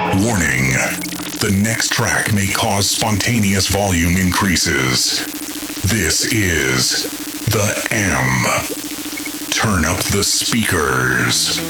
Warning. The next track may cause spontaneous volume increases. This is the M. Turn up the speakers.